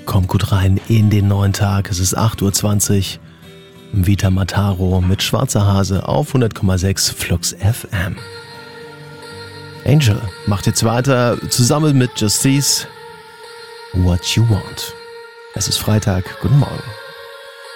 Kommt gut rein in den neuen Tag. Es ist 8:20 Uhr. Vita Mataro mit Schwarzer Hase auf 100,6 Flux FM. Angel macht jetzt weiter zusammen mit Justice. What You Want. Es ist Freitag. Guten Morgen.